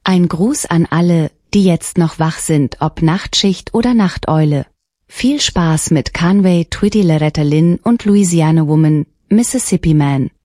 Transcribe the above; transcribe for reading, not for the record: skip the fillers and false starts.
Ein Gruß an alle, die jetzt noch wach sind, ob Nachtschicht oder Nachteule. Viel Spaß mit Conway Twitty Loretta Lynn und Louisiana Woman, Mississippi Man.